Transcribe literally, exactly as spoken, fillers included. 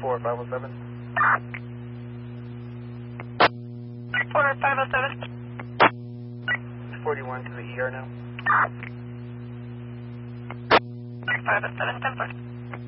four five oh seven. four five oh seven. forty-one to the E R now. five oh seven, ten four.